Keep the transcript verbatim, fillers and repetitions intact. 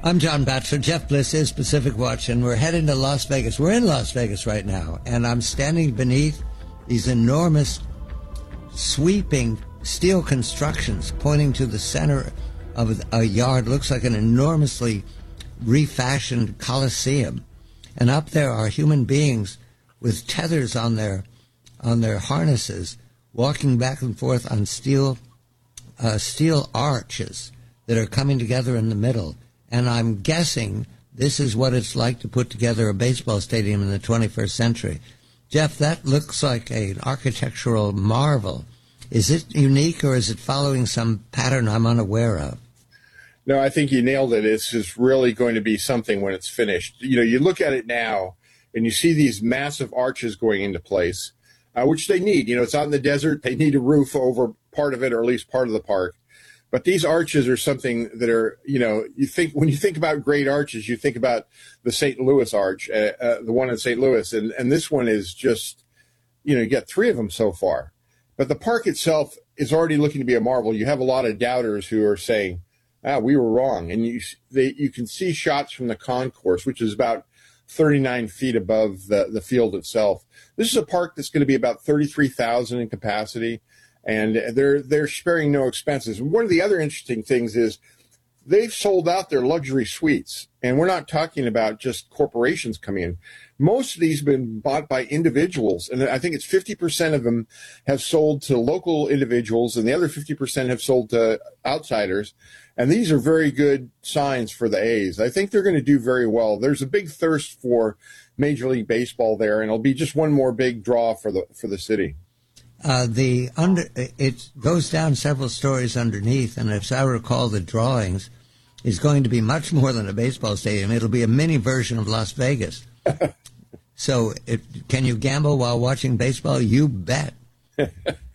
I'm John Batchelor. Jeff Bliss is Pacific Watch, and we're heading to Las Vegas. We're in Las Vegas right now, and I'm standing beneath these enormous, sweeping steel constructions pointing to the center of a yard. Looks like an enormously refashioned coliseum. And up there are human beings with tethers on their on their harnesses, walking back and forth on steel uh, steel arches that are coming together in the middle. And I'm guessing this is what it's like to put together a baseball stadium in the twenty-first century. Jeff, that looks like an architectural marvel. Is it unique, or is it following some pattern I'm unaware of? No, I think you nailed it. It's just really going to be something when it's finished. You know, you look at it now, and you see these massive arches going into place, uh, which they need. You know, it's out in the desert. They need a roof over part of it, or at least part of the park. But these arches are something that are, you know, you think when you think about great arches, you think about the Saint Louis Arch, uh, uh, the one in Saint Louis. And, and this one is just, you know, you got three of them so far. But the park itself is already looking to be a marvel. You have a lot of doubters who are saying, ah, we were wrong. And you they, you can see shots from the concourse, which is about thirty-nine feet above the, the field itself. This is a park that's going to be about thirty-three thousand in capacity. And they're they're sparing no expenses. And one of the other interesting things is they've sold out their luxury suites. And we're not talking about just corporations coming in. Most of these have been bought by individuals. And I think it's fifty percent of them have sold to local individuals, and the other fifty percent have sold to outsiders. And these are very good signs for the A's. I think they're going to do very well. There's a big thirst for Major League Baseball there, and it'll be just one more big draw for the for the city. Uh, the under it goes down several stories underneath, and as I recall the drawings, is going to be much more than a baseball stadium. It'll be a mini version of Las Vegas. So, it, can you gamble while watching baseball? You bet.